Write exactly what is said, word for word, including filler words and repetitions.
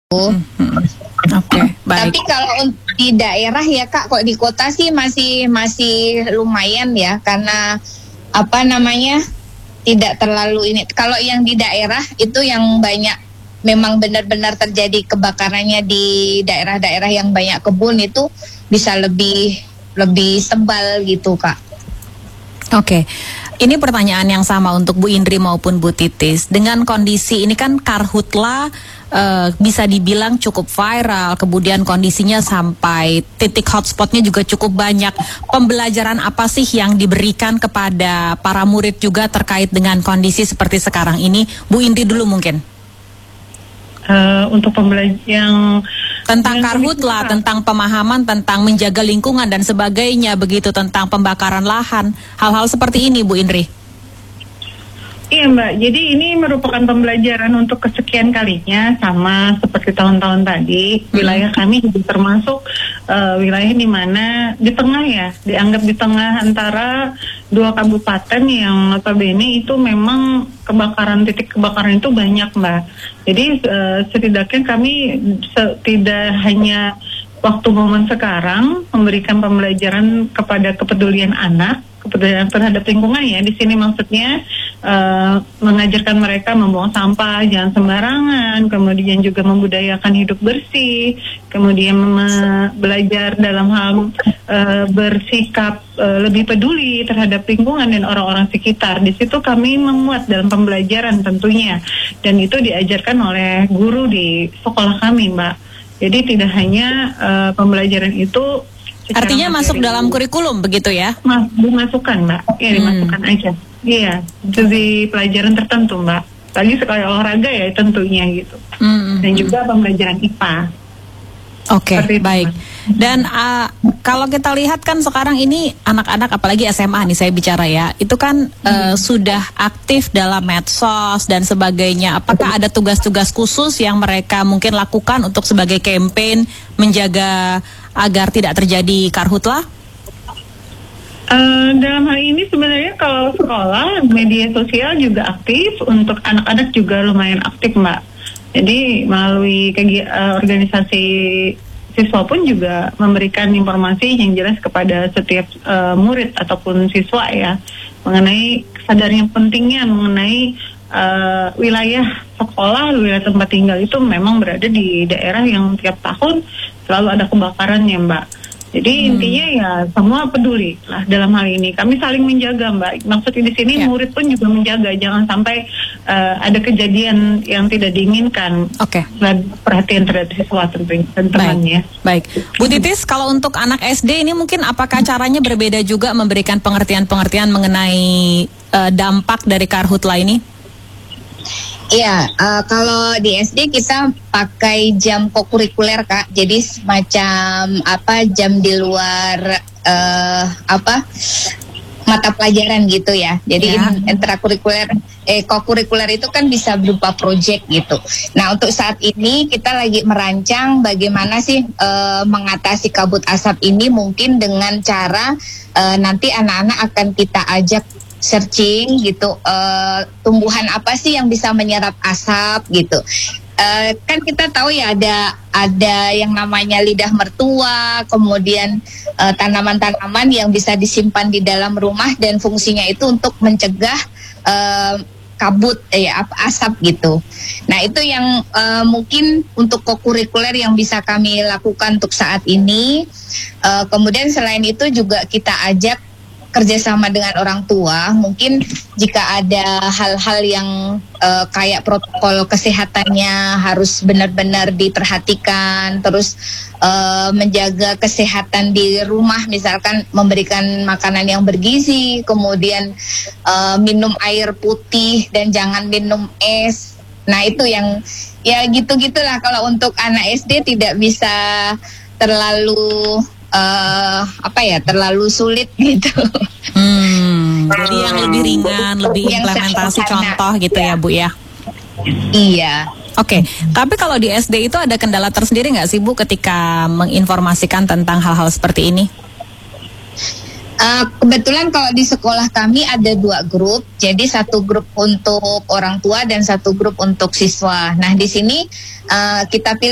Hmm. Oke, okay, baik. Tapi kalau di daerah ya Kak, kok di kota sih masih masih lumayan ya, karena apa namanya tidak terlalu ini. Kalau yang di daerah itu yang banyak, memang benar-benar terjadi kebakarannya di daerah-daerah yang banyak kebun itu bisa lebih lebih tebal gitu Kak. Oke, okay. Ini pertanyaan yang sama untuk Bu Indri maupun Bu Titis. Dengan kondisi ini kan Karhutla uh, bisa dibilang cukup viral, kemudian kondisinya sampai titik hotspotnya juga cukup banyak. Pembelajaran apa sih yang diberikan kepada para murid juga terkait dengan kondisi seperti sekarang ini? Bu Indri dulu mungkin. Uh, untuk pembelajaran yang tentang Karhutla, tentang pemahaman tentang menjaga lingkungan dan sebagainya, begitu, tentang pembakaran lahan, hal-hal seperti ini Bu Indri. Iya Mbak, jadi ini merupakan pembelajaran untuk kesekian kalinya, sama seperti tahun-tahun tadi. Hmm. Wilayah kami juga termasuk uh, wilayah di mana di tengah ya, dianggap di tengah antara dua kabupaten yang notabene itu memang kebakaran, titik kebakaran itu banyak Mbak. Jadi uh, setidaknya kami se- tidak hanya waktu momen sekarang memberikan pembelajaran kepada kepedulian anak, kepedulian terhadap lingkungan ya. Di sini maksudnya uh, mengajarkan mereka membuang sampah jangan sembarangan, kemudian juga membudayakan hidup bersih, kemudian me- belajar dalam hal uh, bersikap uh, lebih peduli terhadap lingkungan dan orang-orang sekitar. Di situ kami memuat dalam pembelajaran tentunya, dan itu diajarkan oleh guru di sekolah kami Mbak. Jadi tidak hanya uh, pembelajaran itu artinya masuk dalam kurikulum begitu ya? Mas, dimasukkan Mbak, ya dimasukkan hmm. aja. Iya, itu di pelajaran tertentu Mbak. Tadi sekali olahraga ya tentunya gitu. Hmm. Dan juga pembelajaran I P A. Oke, okay, baik. Dan uh, kalau kita lihat kan sekarang ini anak-anak apalagi S M A nih saya bicara ya, itu kan uh, hmm. sudah aktif dalam medsos dan sebagainya. Apakah ada tugas-tugas khusus yang mereka mungkin lakukan untuk sebagai campaign menjaga agar tidak terjadi Karhutla? Uh, dalam hal ini sebenarnya kalau sekolah, media sosial juga aktif, untuk anak-anak juga lumayan aktif Mbak. Jadi melalui kegi- uh, organisasi siswa pun juga memberikan informasi yang jelas kepada setiap uh, murid ataupun siswa ya, mengenai kesadaran pentingnya mengenai uh, wilayah sekolah, wilayah tempat tinggal itu memang berada di daerah yang tiap tahun selalu ada kebakarannya Mbak. Jadi hmm. intinya ya semua peduli lah dalam hal ini. Kami saling menjaga Mbak. Maksudnya di sini ya. Murid pun juga menjaga, jangan sampai uh, ada kejadian yang tidak diinginkan. Oke. Okay. Perhatian terhadap siswa tentunya dan temannya. Baik. Baik. Bu Titis, kalau untuk anak S D ini mungkin apakah caranya berbeda juga memberikan pengertian-pengertian mengenai uh, dampak dari Karhutla ini? Iya, uh, kalau di S D kita pakai jam kokurikuler Kak, jadi semacam apa jam di luar uh, apa mata pelajaran gitu ya. Jadi ya. intrakurikuler, eh kokurikuler itu kan bisa berupa proyek gitu. Nah untuk saat ini kita lagi merancang bagaimana sih uh, mengatasi kabut asap ini, mungkin dengan cara uh, nanti anak-anak akan kita ajak searching gitu, uh, tumbuhan apa sih yang bisa menyerap asap gitu. Uh, kan kita tahu ya ada ada yang namanya lidah mertua, kemudian uh, tanaman-tanaman yang bisa disimpan di dalam rumah dan fungsinya itu untuk mencegah uh, kabut eh, asap gitu. Nah itu yang uh, mungkin untuk kokurikuler yang bisa kami lakukan untuk saat ini. Uh, kemudian selain itu juga kita ajak kerjasama dengan orang tua, mungkin jika ada hal-hal yang uh, kayak protokol kesehatannya harus benar-benar diperhatikan, terus uh, menjaga kesehatan di rumah, misalkan memberikan makanan yang bergizi, kemudian uh, minum air putih dan jangan minum es. Nah itu yang ya gitu-gitulah. Kalau untuk anak S D tidak bisa terlalu Uh, apa ya terlalu sulit gitu. Hmm, jadi yang lebih ringan, lebih yang implementasi contoh gitu ya. ya Bu ya. Iya. Oke, okay. Tapi kalau di S D itu ada kendala tersendiri nggak sih Bu ketika menginformasikan tentang hal-hal seperti ini? Uh, kebetulan kalau di sekolah kami ada dua grup, jadi satu grup untuk orang tua dan satu grup untuk siswa. Nah di sini uh, kita pilih